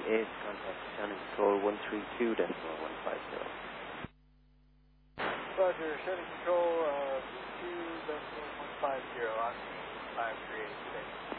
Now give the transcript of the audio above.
contact Shannon Control 132.150. Roger, Shannon Control 2.150 on 538 today.